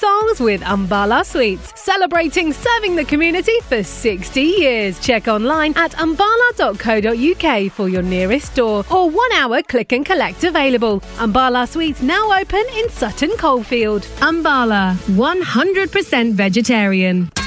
songs with Ambala Sweets, celebrating serving the community for 60 years. Check online at ambala.co.uk for your nearest store or 1 hour click and collect available. Ambala Sweets now open in Sutton Coldfield. Ambala, 100% vegetarian.